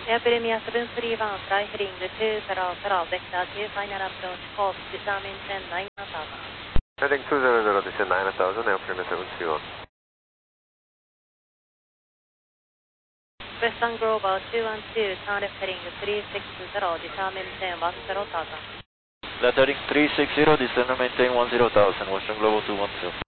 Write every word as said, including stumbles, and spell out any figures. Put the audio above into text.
Air Premier seven three one, fly heading two zero zero, vector two, final approach, course, disarm ten nine thousand. Heading two zero zero, descend nine thousand, Air Premier seven three one. Western Global two one two, turn left heading three six zero, disarm ten one zero thousand. Left heading three six zero, descend and maintain one zero thousand, Western Global two one two.